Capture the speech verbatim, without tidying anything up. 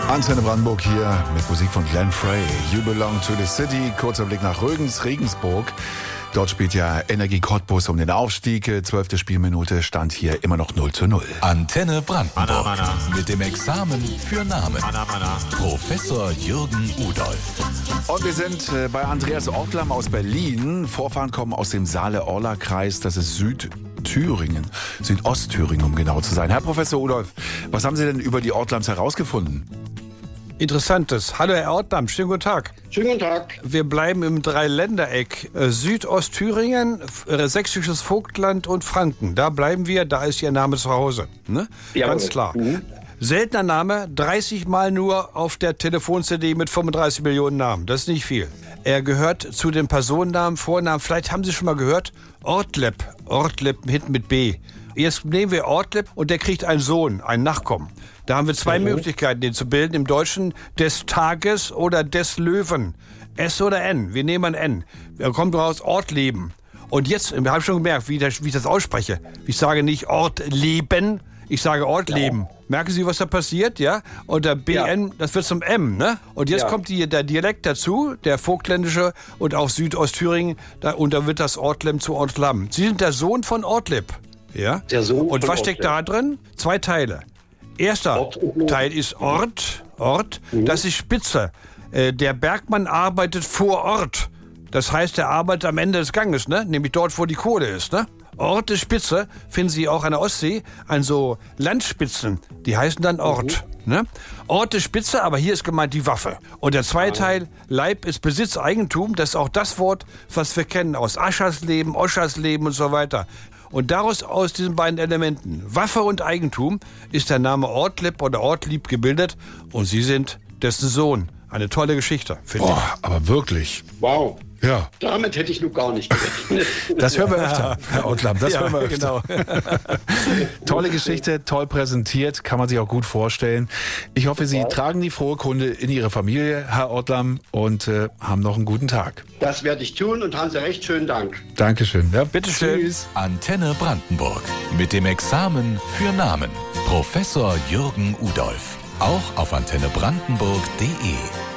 Antenne Brandenburg hier mit Musik von Glenn Frey. You Belong to the City. Kurzer Blick nach Rögens, Regensburg. Dort spielt ja Energie Cottbus um den Aufstieg. Zwölfte Spielminute, stand hier immer noch null zu null. Antenne Brandenburg. Mana, mana. Mit dem Examen für Namen. Mana, mana. Professor Jürgen Udolf. Und wir sind äh, bei Andreas Ortlam aus Berlin. Vorfahren kommen aus dem Saale-Orla-Kreis. Das ist Südthüringen. Südostthüringen, um genau zu sein. Herr Professor Udolf, was haben Sie denn über die Ortlams herausgefunden? Interessantes. Hallo Herr Ortlam, schönen guten Tag. Schönen guten Tag. Wir bleiben im Dreiländereck. Äh, Südostthüringen, äh, Sächsisches Vogtland und Franken. Da bleiben wir, da ist Ihr Name zu Hause. Ne? Jawohl. Ganz klar. Mhm. Seltener Name, dreißig Mal nur auf der Telefon-C D mit fünfunddreißig Millionen Namen. Das ist nicht viel. Er gehört zu den Personennamen, Vornamen. Vielleicht haben Sie schon mal gehört, Ortleb. Ortleb hinten mit B. Jetzt nehmen wir Ortleb und der kriegt einen Sohn, einen Nachkommen. Da haben wir zwei mhm. Möglichkeiten, den zu bilden. Im Deutschen des Tages oder des Löwen. S oder N. Wir nehmen ein N. Da kommt raus Ortleben. Und jetzt, wir haben schon gemerkt, wie, das, wie ich das ausspreche. Ich sage nicht Ortleben, ich sage Ortleben. Ja. Merken Sie, was da passiert? Ja? Und der B N, ja. das wird zum M, ne? Und jetzt ja. kommt die, der Dialekt dazu, der vogtländische und auch Südostthüringen. Da, und da wird das Ortlem zu Ortlam. Sie sind der Sohn von Ortleb. Ja? Der Sohn und von was steckt Ortleb. da drin? Zwei Teile. Erster Ort und Teil ist Ort. Ort, mhm. das ist Spitze. Äh, der Bergmann arbeitet vor Ort. Das heißt, er arbeitet am Ende des Ganges, ne? Nämlich dort, wo die Kohle ist, ne? Ort ist Spitze, finden Sie auch an der Ostsee, an so Landspitzen, die heißen dann Ort. Mhm. Ne? Ort ist Spitze, aber hier ist gemeint die Waffe. Und der zweite Teil, Leib ist Besitz, Eigentum, das ist auch das Wort, was wir kennen aus Aschersleben, Oschersleben und so weiter. Und daraus, aus diesen beiden Elementen, Waffe und Eigentum, ist der Name Ortleb oder Ortlieb gebildet und Sie sind dessen Sohn. Eine tolle Geschichte, finde Oh, ich. aber wirklich. Wow. Ja. Damit hätte ich noch gar nicht gerechnet. Das hören wir öfter, Herr Ortlam, das Ja, hören wir öfter. genau. Tolle Geschichte, toll präsentiert, kann man sich auch gut vorstellen. Ich hoffe, Sie Ja. tragen die frohe Kunde in Ihre Familie, Herr Ortlam, und äh, haben noch einen guten Tag. Das werde ich tun und haben Sie recht schönen Dank. Dankeschön. Ja, Bitte schön. Tschüss. Antenne Brandenburg. Mit dem Examen für Namen. Professor Jürgen Udolf. Auch auf antenne brandenburg punkt de.